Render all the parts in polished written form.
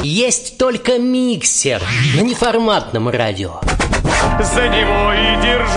Есть только миксер на неформатном радио. За него и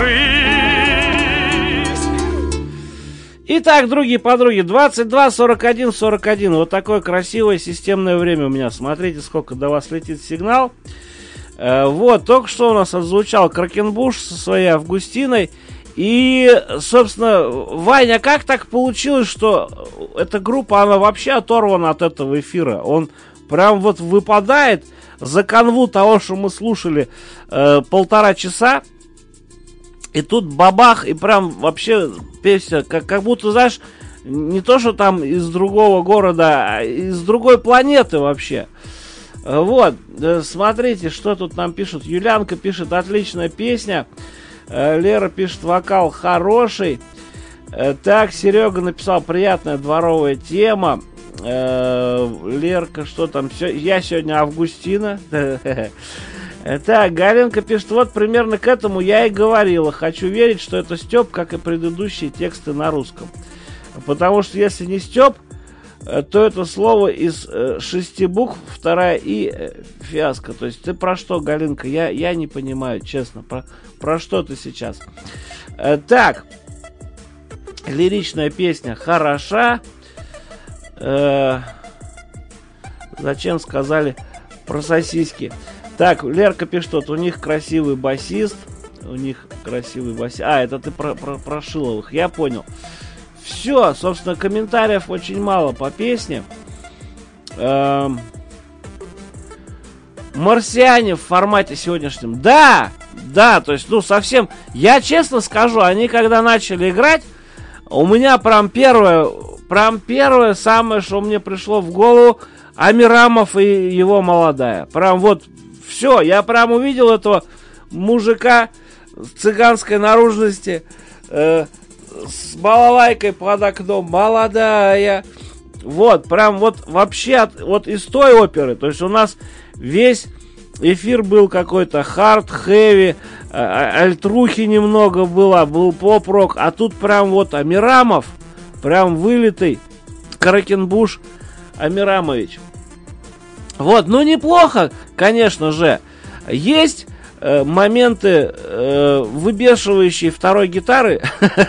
держись. Итак, другие подруги, 22, 41, 41. Вот такое красивое системное время у меня. Смотрите, сколько до вас летит сигнал. Вот, только что у нас отзвучал Кракенбуш со своей Августиной. И, собственно, Ваня, как так получилось, что эта группа, она вообще оторвана от этого эфира? Он прям вот выпадает за канву того, что мы слушали 1,5 часа. И тут бабах, и прям вообще песня, как будто, знаешь, не то, что там из другого города, а из другой планеты вообще. Вот, смотрите, что тут нам пишут. Юлянка пишет: отличная песня. Лера пишет: вокал хороший. Так, Серега написал: приятная дворовая тема. Лерка, что там? Я сегодня Августина. Так, Галенка пишет: вот примерно к этому я и говорила. Хочу верить, что это Степ, как и предыдущие тексты на русском. Потому что если не Степ, то это слово из 6 букв, 2 и фиаско. То есть ты про что, Галинка? Я не понимаю, честно. Про что ты сейчас? Так, лиричная песня хороша. Зачем сказали про сосиски? Так, Лерка пишет: вот у них красивый басист. А, это ты про Шиловых, я понял. Все, собственно, комментариев очень мало по песне. Марсиане в формате сегодняшнем. Да, то есть, ну, совсем. Я честно скажу, они когда начали играть, у меня прям первое самое, что мне пришло в голову: Амирамов и его молодая. Прям вот все, я прям увидел этого мужика цыганской наружности, с балалайкой под окном, молодая. Вот, прям вот вообще вот из той оперы. То есть у нас весь эфир был какой-то хард, хэви, альтрухи немного было, был поп-рок. А тут прям вот Амирамов, прям вылитый Кракенбуш Амирамович. Вот, ну неплохо, конечно же. Есть моменты выбешивающие второй гитары,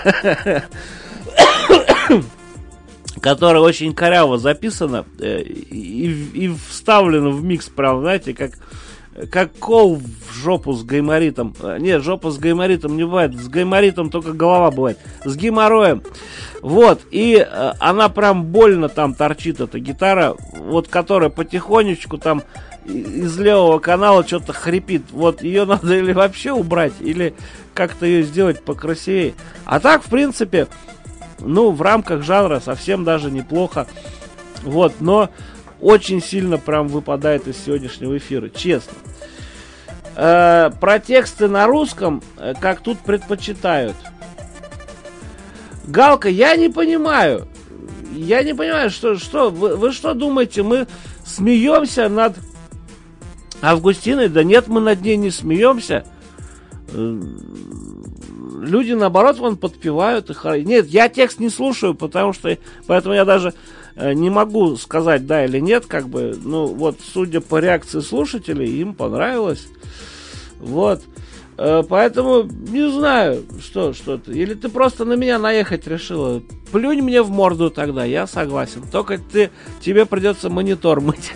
которая очень коряво записана и вставлена в микс, прям, знаете, как кол в жопу с гайморитом. Нет, жопа с гайморитом не бывает. С гайморитом только голова бывает. С геморроем. Вот. И она прям больно там торчит, эта гитара. Вот, которая потихонечку там из левого канала что-то хрипит. Вот, ее надо или вообще убрать, или как-то ее сделать покрасивее. А так, в принципе, ну, в рамках жанра совсем даже неплохо. Вот, но очень сильно прям выпадает из сегодняшнего эфира, честно. Про тексты на русском, как тут предпочитают. Галка, я не понимаю. Я не понимаю, что вы что думаете, мы смеемся над Августиной? Да нет, мы над ней не смеемся. Люди, наоборот, вон подпевают. Нет, я текст не слушаю, поэтому я даже не могу сказать да или нет, как бы. Ну, вот, судя по реакции слушателей, им понравилось. Вот. Поэтому не знаю, что ты. Или ты просто на меня наехать решила. Плюнь мне в морду тогда, я согласен. Только тебе придется монитор мыть.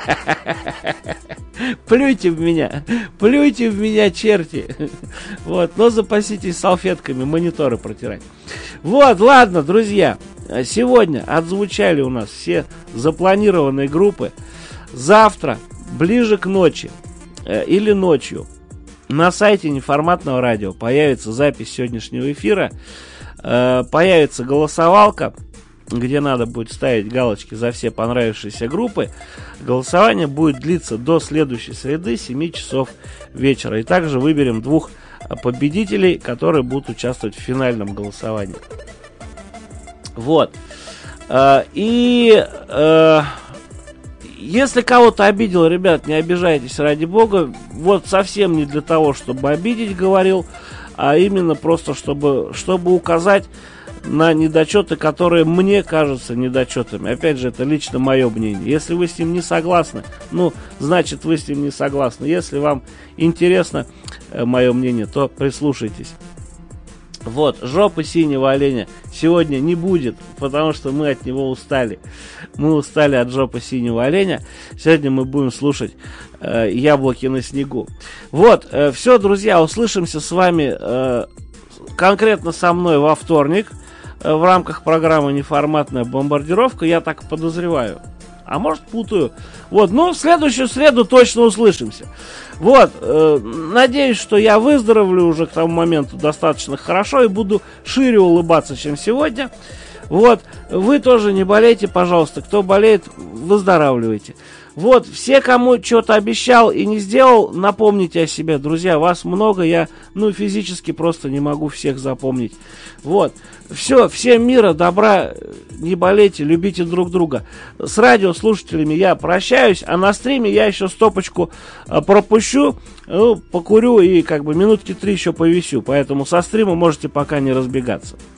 Плюйте в меня, черти. Вот, но запаситесь салфетками, мониторы протирать. Вот, ладно, друзья. Сегодня отзвучали у нас все запланированные группы. Завтра, ближе к ночи или ночью, на сайте неформатного радио появится запись сегодняшнего эфира. Появится голосовалка, где надо будет ставить галочки за все понравившиеся группы. Голосование будет длиться до следующей среды, 7 часов вечера. И также выберем 2 победителей, которые будут участвовать в финальном голосовании. Вот. Если кого-то обидел, ребят, не обижайтесь, ради бога. Вот совсем не для того, чтобы обидеть, говорил, а именно просто, чтобы указать на недочеты, которые мне кажутся недочетами. Опять же, это лично мое мнение. Если вы с ним не согласны, ну, значит, вы с ним не согласны. Если вам интересно мое мнение, то прислушайтесь. Вот, жопы синего оленя сегодня не будет, потому что мы от него устали. Мы устали от жопы синего оленя. Сегодня мы будем слушать яблоки на снегу. Вот, все, друзья, услышимся с вами конкретно со мной во вторник в рамках программы «Неформатная бомбардировка». Я так подозреваю. А может, путаю. Вот, ну, в следующую среду точно услышимся. Вот, надеюсь, что я выздоровлю уже к тому моменту достаточно хорошо и буду шире улыбаться, чем сегодня. Вот, вы тоже не болейте, пожалуйста. Кто болеет, выздоравливайте. Вот, все, кому что-то обещал и не сделал, напомните о себе. Друзья, вас много, я, физически просто не могу всех запомнить. Вот, все, всем мира, добра, не болейте, любите друг друга. С радиослушателями я прощаюсь, а на стриме я еще стопочку пропущу, покурю и минутки 3 еще повисю. Поэтому со стрима можете пока не разбегаться.